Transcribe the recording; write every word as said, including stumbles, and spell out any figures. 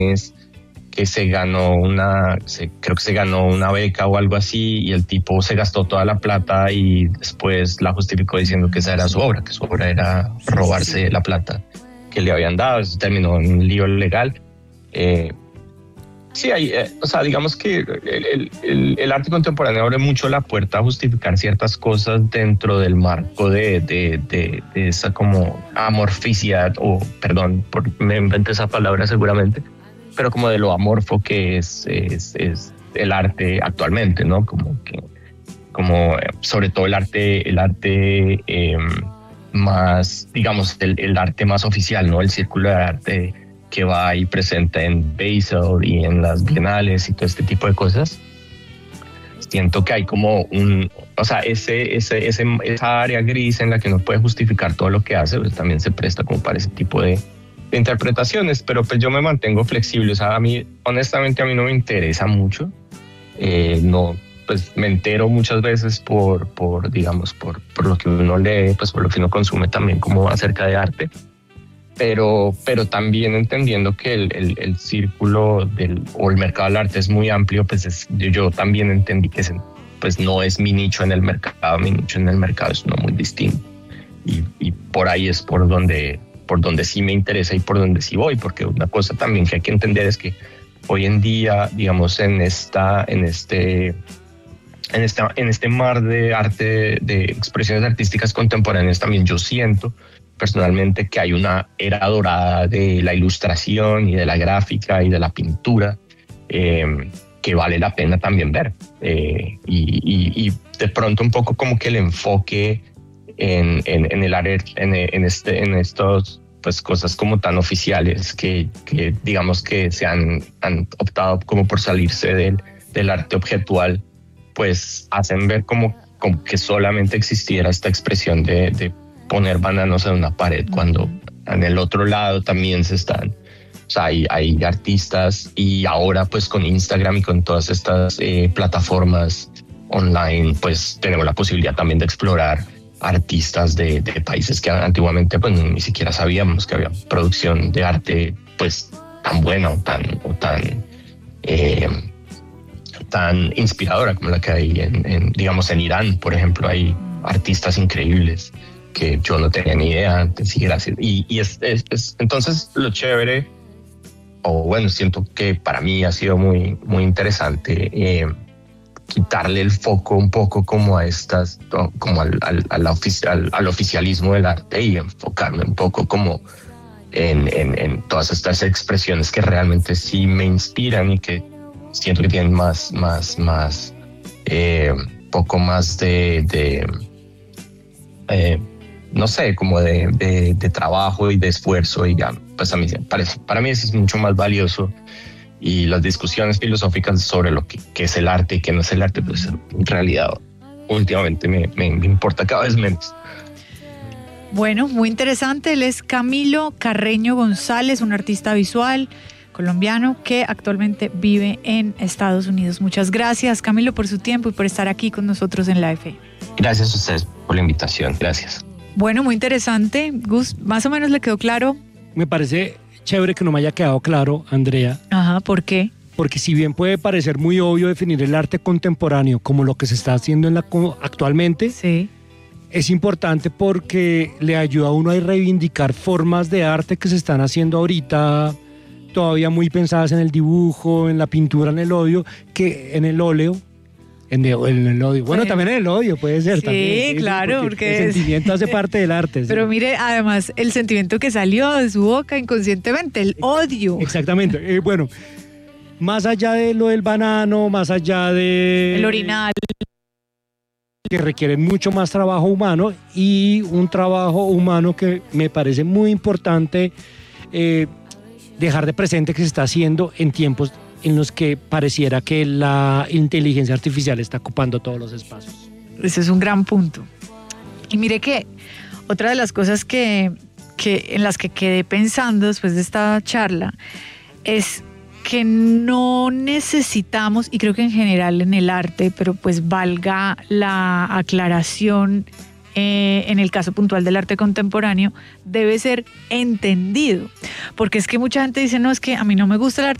que se ganó una, se, creo que se ganó una beca o algo así, y el tipo se gastó toda la plata y después la justificó diciendo que esa era su obra, que su obra era robarse sí, sí. la plata que le habían dado. Eso terminó en un lío legal. Eh, sí, hay, eh, o sea, digamos que el, el, el arte contemporáneo abre mucho la puerta a justificar ciertas cosas dentro del marco de, de, de, de esa como amorficidad, o perdón, por, me inventé esa palabra seguramente, pero como de lo amorfo que es, es, es el arte actualmente, ¿no? Como que, como sobre todo el arte, el arte eh, más, digamos, el, el arte más oficial, ¿no? El círculo de arte que va y presenta en Basel y en las bienales y todo este tipo de cosas. Siento que hay como un, o sea, ese, ese, ese, esa área gris en la que no puede justificar todo lo que hace, pues también se presta como para ese tipo de de interpretaciones, pero pues yo me mantengo flexible. O sea, a mí, honestamente, a mí no me interesa mucho. Eh, no, pues me entero muchas veces por, por digamos, por, por lo que uno lee, pues por lo que uno consume también como acerca de arte. Pero, pero también entendiendo que el, el, el círculo del, o el mercado del arte es muy amplio, pues es, yo, yo también entendí que se, pues no es mi nicho en el mercado, mi nicho en el mercado es uno muy distinto. Y, y por ahí es por donde... por donde sí me interesa y por donde sí voy, porque una cosa también que hay que entender es que hoy en día, digamos, en esta, en este, en esta, en este mar de arte, de expresiones artísticas contemporáneas, también yo siento personalmente que hay una era dorada de la ilustración y de la gráfica y de la pintura eh, que vale la pena también ver. Eh, y, y, y de pronto un poco como que el enfoque en, en, en el área, en, en, este, en estos pues cosas como tan oficiales que, que digamos que se han, han optado como por salirse del, del arte objetual, pues hacen ver como, como que solamente existiera esta expresión de, de poner bananos en una pared, cuando en el otro lado también se están, o sea, hay, hay artistas, y ahora pues con Instagram y con todas estas eh, plataformas online, pues tenemos la posibilidad también de explorar artistas de, de países que antiguamente pues ni siquiera sabíamos que había producción de arte pues tan buena o tan, o tan, eh, tan inspiradora como la que hay en, en, digamos, en Irán, por ejemplo. Hay artistas increíbles que yo no tenía ni idea antes, y gracias. Y, y es, es, es, entonces lo chévere, o bueno, siento que para mí ha sido muy, muy interesante eh, quitarle el foco un poco como a estas, como al, al, al, oficial, al oficialismo del arte, y enfocarme un poco como en, en, en todas estas expresiones que realmente sí me inspiran y que siento que tienen más, más, más, eh, poco más de, de eh, no sé, como de, de, de trabajo y de esfuerzo, y ya, pues a mí parece, para mí eso es mucho más valioso. Y las discusiones filosóficas sobre lo que, que es el arte y qué no es el arte, pues en realidad últimamente me, me, me importa cada vez menos. Bueno, muy interesante. Él es Camilo Carreño González, un artista visual colombiano que actualmente vive en Estados Unidos. Muchas gracias, Camilo, por su tiempo y por estar aquí con nosotros en la F. Gracias a ustedes por la invitación. Gracias. Bueno, muy interesante. Gus, ¿más o menos le quedó claro? Me parece chévere que no me haya quedado claro, Andrea. Ajá, ¿por qué? Porque si bien puede parecer muy obvio definir el arte contemporáneo como lo que se está haciendo en la, actualmente, sí, es importante porque le ayuda a uno a reivindicar formas de arte que se están haciendo ahorita, todavía muy pensadas en el dibujo, en la pintura, en el óleo, que en el óleo, en el, en el odio. Bueno, sí, también en el odio puede ser. Sí, también, sí, claro, porque, porque el sentimiento hace parte del arte. Pero ¿sí? Mire, además, el sentimiento que salió de su boca inconscientemente, el odio. Exactamente. Eh, bueno, más allá de lo del banano, más allá de... El orinal. Que requieren mucho más trabajo humano, y un trabajo humano que me parece muy importante eh, dejar de presente que se está haciendo en tiempos en los que pareciera que la inteligencia artificial está ocupando todos los espacios. Ese es un gran punto. Y mire que otra de las cosas que, que en las que quedé pensando después de esta charla es que no necesitamos, y creo que en general en el arte, pero pues valga la aclaración, eh, en el caso puntual del arte contemporáneo, debe ser entendido. Porque es que mucha gente dice, no, es que a mí no me gusta el arte